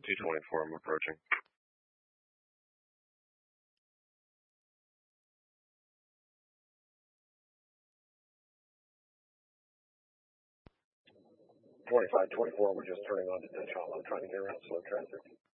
224, I'm approaching. '25-24, we're just turning on to Dutch Hollow, trying to get around slow traffic.